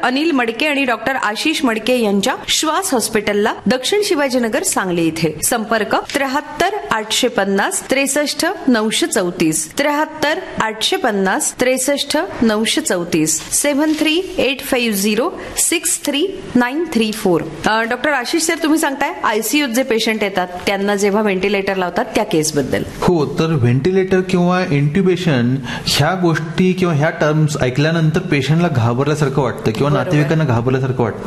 अनिल मडके आणि डॉक्टर आशिष मडके यांच्या श्वास हॉस्पिटलला, दक्षिण शिवाजीनगर, सांगली इथे. संपर्क 73 850 63 934 73 850 63 934 73 850 63934. डॉक्टर आशिष सर, तुम्ही सांगताय आयसीयूत जे पेशंट येतात त्यांना जेव्हा व्हेंटिलेटर लावतात त्या केसबद्दल. हो, तर व्हेंटिलेटर किंवा इंट्युबेशन ह्या गोष्टी किंवा ह्या टर्म्स ऐकल्यानंतर पेशंटला घाबरल्यासारखं वाटतं किंवा नातेवाईकांना घाबरल्यासारखं वाटतं.